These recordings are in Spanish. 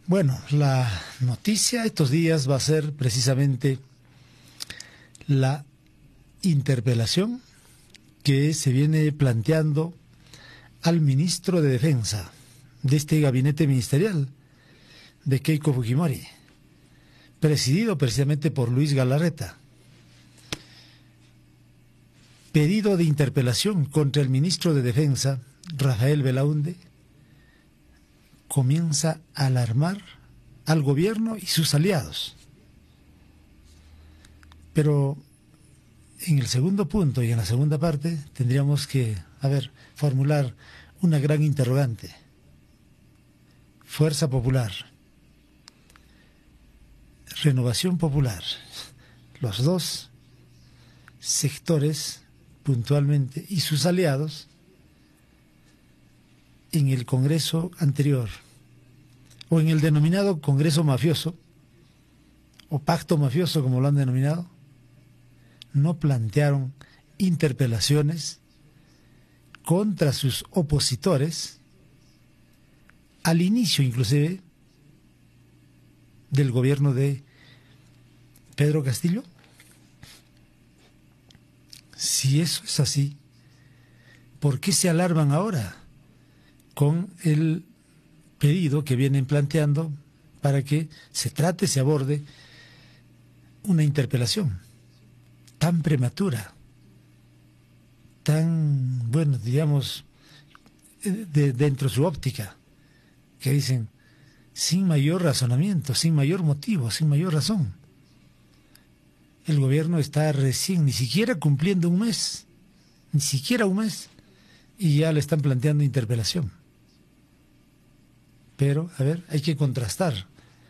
Bueno, la noticia estos días va a ser precisamente la interpelación que se viene planteando al ministro de Defensa de este gabinete ministerial de Keiko Fujimori, presidido precisamente por Luis Galarreta. Pedido de interpelación contra el ministro de Defensa, Rafael Belaunde, comienza a alarmar al gobierno y sus aliados. Pero en el segundo punto y en la segunda parte tendríamos que, formular una gran interrogante. Fuerza Popular, Renovación Popular, los dos sectores puntualmente y sus aliados en el Congreso anterior o en el denominado Congreso Mafioso o Pacto Mafioso como lo han denominado, no plantearon interpelaciones contra sus opositores al inicio inclusive del gobierno de Pedro Castillo. Si eso es así, ¿por qué se alarman ahora con el pedido que vienen planteando para que se trate, se aborde una interpelación tan prematura, tan, digamos, dentro de su óptica, que dicen, sin mayor razonamiento, sin mayor motivo, sin mayor razón? El gobierno está recién, ni siquiera cumpliendo un mes, ni siquiera un mes, y ya le están planteando interpelación. Pero, hay que contrastar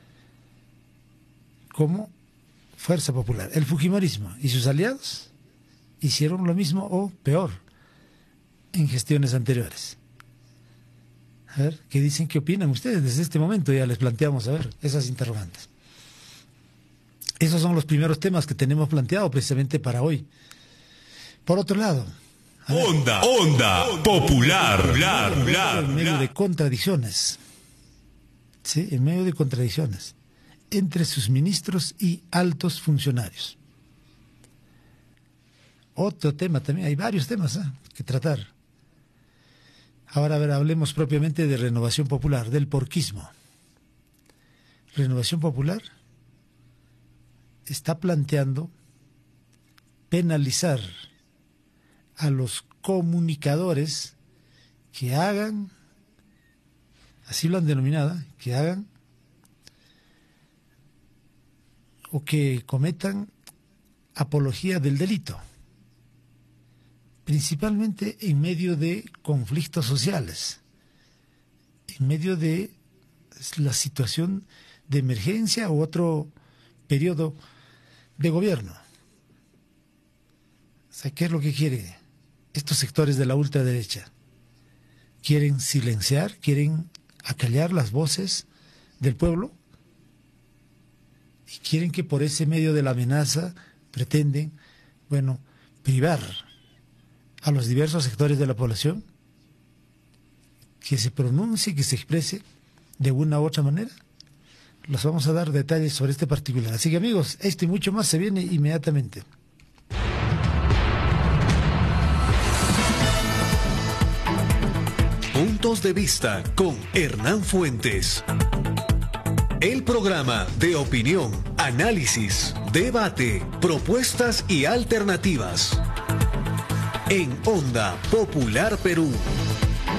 cómo Fuerza Popular, el fujimorismo y sus aliados hicieron lo mismo o peor en gestiones anteriores. ¿Qué dicen? ¿Qué opinan ustedes? Desde este momento ya les planteamos, esas interrogantes. Esos son los primeros temas que tenemos planteado precisamente para hoy. Por otro lado, Onda Popular. En medio de contradicciones. Sí, en medio de contradicciones entre sus ministros y altos funcionarios. Otro tema también, hay varios temas que tratar. Ahora, hablemos propiamente de Renovación Popular, del porquismo. Renovación Popular está planteando penalizar a los comunicadores que hagan, así lo han denominado, que hagan o que cometan apología del delito, principalmente en medio de conflictos sociales, en medio de la situación de emergencia u otro periodo de gobierno. ¿Qué es lo que quieren estos sectores de la ultraderecha? Quieren silenciar, quieren acallar las voces del pueblo y quieren que por ese medio de la amenaza pretenden, privar a los diversos sectores de la población que se pronuncie, que se exprese de una u otra manera. Los vamos a dar detalles sobre este particular. Así que, amigos, esto y mucho más se viene inmediatamente. Puntos de vista con Hernán Fuentes. El programa de opinión, análisis, debate, propuestas y alternativas. En Onda Popular Perú.